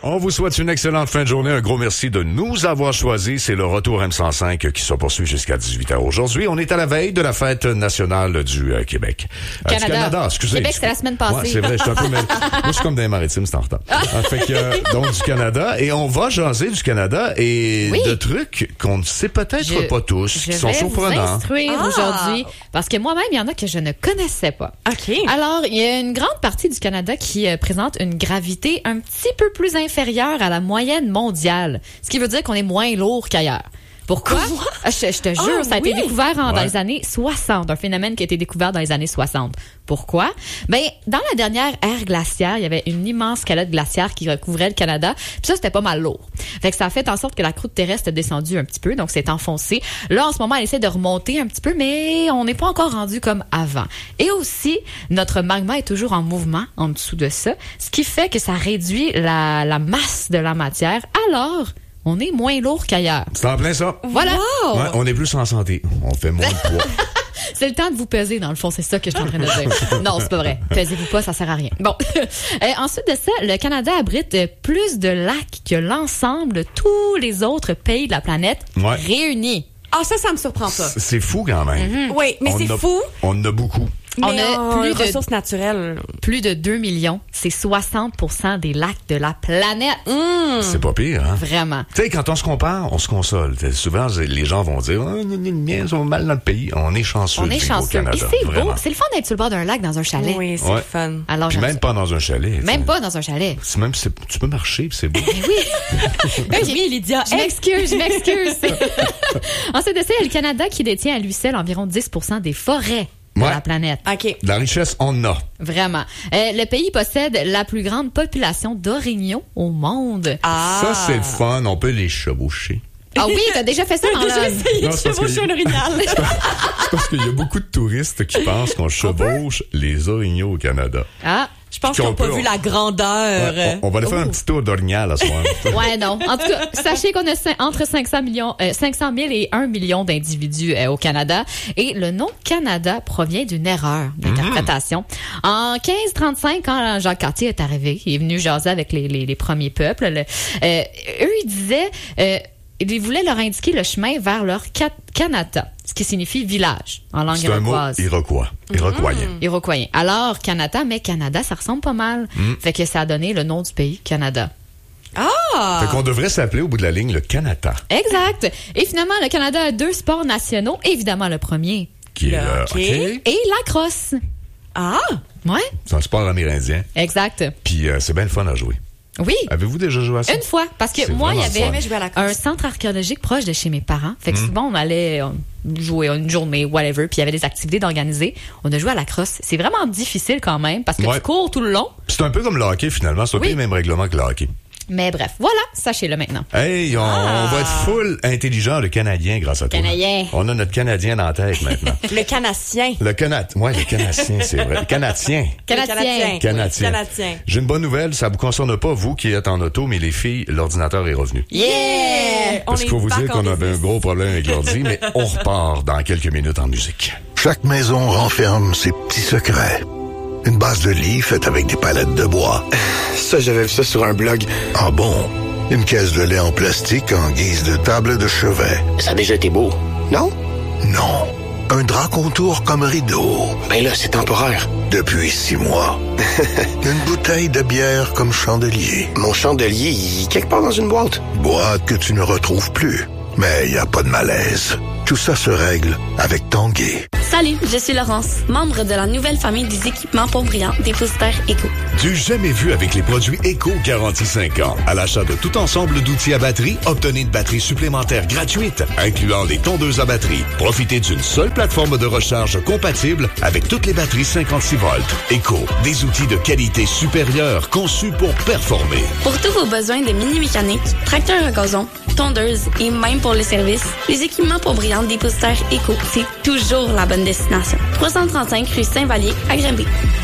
On vous souhaite une excellente fin de journée. Un gros merci de nous avoir choisis. C'est le retour M105 qui se poursuit jusqu'à 18h. Aujourd'hui, on est à la veille de la fête nationale du Québec. Du Canada, excusez. Québec, c'était la semaine passée. Ouais, c'est vrai, je suis un peu mêlé. Moi, je suis comme dans les maritimes, c'est en retard. Fait que, donc, du Canada. Et on va jaser du Canada et de trucs qu'on ne sait peut-être pas tous, qui sont surprenants. Je vais vous instruire aujourd'hui, parce que moi-même, il y en a que je ne connaissais pas. OK. Alors, il y a une grande partie du Canada qui présente une gravité un petit peu plus inférieure à la moyenne mondiale, ce qui veut dire qu'on est moins lourd qu'ailleurs. Pourquoi? Je te jure, ça a été découvert dans les années 60, un phénomène qui a été découvert dans les années 60. Pourquoi? Ben, dans la dernière ère glaciaire, il y avait une immense calotte glaciaire qui recouvrait le Canada, puis ça, c'était pas mal lourd. Fait que ça a fait en sorte que la croûte terrestre a descendu un petit peu, donc c'est enfoncé. Là, en ce moment, elle essaie de remonter un petit peu, mais on n'est pas encore rendu comme avant. Et aussi, notre magma est toujours en mouvement en dessous de ça, ce qui fait que ça réduit la masse de la matière. Alors, on est moins lourd qu'ailleurs. C'est en plein ça. Voilà. Wow. Ouais, on est plus en santé. On fait moins de poids. C'est le temps de vous peser, dans le fond. C'est ça que je suis en train de dire. Non, c'est pas vrai. Pesez-vous pas, ça sert à rien. Bon. Ensuite de ça, le Canada abrite plus de lacs que l'ensemble de tous les autres pays de la planète réunis. Ah, ça me surprend pas. C'est fou quand même. Oui, mais c'est fou. On en a beaucoup. On Mais a plus de ressources naturelles. Plus de 2 millions. C'est 60% des lacs de la planète. C'est pas pire, hein? Vraiment. Tu sais, quand on se compare, on se console. T'sais, souvent, les gens vont dire, ils sont mal dans le pays. On est chanceux. On est chanceux. Au Canada, et c'est vraiment. beau. C'est le fun d'être sur le bord d'un lac dans un chalet. Oui, c'est fun. Alors, puis même pas dans un chalet. Même pas dans un chalet. Tu peux marcher, puis c'est beau. Oui, Lydia. Je m'excuse. Ensuite de ça, il y a le Canada qui détient à lui seul environ 10% des forêts de la planète. OK. La richesse, on en a. Vraiment. Le pays possède la plus grande population d'orignaux au monde. Ça, c'est le fun. On peut les chevaucher. Ah oui, t'as déjà fait ça dans J'ai essayé de chevaucher un orignal. C'est parce qu'il y a beaucoup de touristes qui pensent qu'on chevauche les orignaux au Canada. Ah. Je pense qu'ils n'ont pas vu la grandeur. Ouais, on va aller faire un petit tour d'orignal à ce moment. Ouais, non. En tout cas, sachez qu'on a entre 500 000 et 1 million d'individus au Canada. Et le nom Canada provient d'une erreur d'interprétation. En 1535, quand Jacques Cartier est arrivé, il est venu jaser avec les premiers peuples. Eux, ils disaient... ils voulaient leur indiquer le chemin vers leur Kanata, ce qui signifie village en langue iroquoise. C'est un mot iroquoien. Iroquoien. Alors, Kanata, mais Canada, ça ressemble pas mal. Fait que ça a donné le nom du pays, Canada. Ah! Fait qu'on devrait s'appeler au bout de la ligne le Canada. Exact. Et finalement, le Canada a 2 sports nationaux. Évidemment, le premier. Qui est le hockey. Et la crosse. Ah! Ouais. C'est un sport amérindien. Exact. Puis c'est bien le fun à jouer. Oui. Avez-vous déjà joué à ça? Une fois. Parce que moi, il y avait un centre archéologique proche de chez mes parents. Fait que souvent, on allait jouer une journée, whatever, puis il y avait des activités d'organiser. On a joué à la crosse. C'est vraiment difficile quand même, parce que tu cours tout le long. C'est un peu comme le hockey, finalement. C'est un peu le même règlement que le hockey. Mais bref, voilà, sachez-le maintenant. Hey, on va être full intelligent, le Canadien, grâce à toi. Canadien. On a notre Canadien dans la tête maintenant. Le Canassien. Le Canadien, c'est vrai. Le Canadien. Canadien. J'ai une bonne nouvelle, ça vous concerne pas, vous qui êtes en auto, mais les filles, l'ordinateur est revenu. Yeah! Parce qu'il faut vous dire qu'on avait un gros problème avec l'ordi, mais on repart dans quelques minutes en musique. Chaque maison renferme ses petits secrets. Une base de lit faite avec des palettes de bois. Ça, j'avais vu ça sur un blog. Ah bon? Une caisse de lait en plastique en guise de table de chevet. Ça a déjà été beau, non? Non. Un drap contour comme rideau. Ben là, c'est temporaire. Depuis 6 mois. Une bouteille de bière comme chandelier. Mon chandelier, il est quelque part dans une boîte. Boîte que tu ne retrouves plus. Mais il n'y a pas de malaise. Tout ça se règle avec Tanguay. Salut, je suis Laurence, membre de la nouvelle famille des équipements Pont-Brillant dépositaires Éco. Du jamais vu avec les produits Éco garantis 5 ans. À l'achat de tout ensemble d'outils à batterie, obtenez une batterie supplémentaire gratuite, incluant les tondeuses à batterie. Profitez d'une seule plateforme de recharge compatible avec toutes les batteries 56 volts. Éco, des outils de qualité supérieure conçus pour performer. Pour tous vos besoins de mini-mécanique, tracteurs à gazon, tondeuses et même pour le service, les équipements Pont-Brillant dépositaires Éco, c'est toujours la bonne destination. 335 rue Saint-Vallier à Granby.